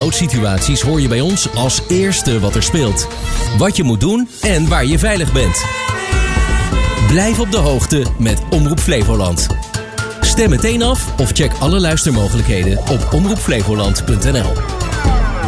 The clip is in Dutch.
noodsituaties hoor je bij ons als eerste wat er speelt. Wat je moet doen en waar je veilig bent. Blijf op de hoogte met Omroep Flevoland. Stem meteen af of check alle luistermogelijkheden op omroepflevoland.nl.